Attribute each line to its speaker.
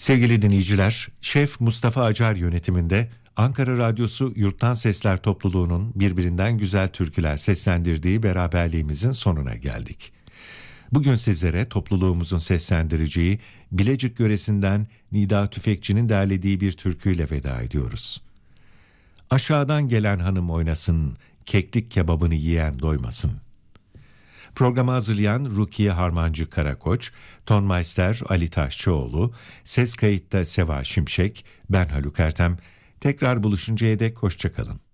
Speaker 1: Sevgili dinleyiciler, Şef Mustafa Acar yönetiminde Ankara Radyosu Yurttan Sesler Topluluğu'nun birbirinden güzel türküler seslendirdiği beraberliğimizin sonuna geldik. Bugün sizlere topluluğumuzun seslendireceği Bilecik yöresinden Nida Tüfekçi'nin derlediği bir türküyle veda ediyoruz. Aşağıdan gelen hanım oynasın, keklik kebabını yiyen doymasın. Programı hazırlayan Rukiye Harmancı Karakoç, tonmeister Ali Taşçıoğlu, ses kayıtta Seva Şimşek, ben Haluk Ertem. Tekrar buluşuncaya dek hoşça kalın.